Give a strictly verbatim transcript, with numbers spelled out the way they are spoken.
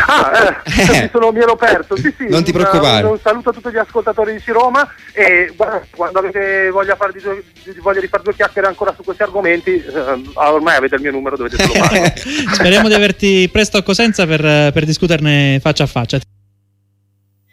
Ah, eh, mi, sono, mi ero perso. Sì, sì, non ti preoccupare. Un, un saluto a tutti gli ascoltatori di Roma e guarda, quando avete voglia, far di, di, voglia di fare due chiacchiere ancora su questi argomenti, eh, ormai avete il mio numero, dovete solo farlo. Speriamo di averti presto a Cosenza per, per discuterne faccia a faccia.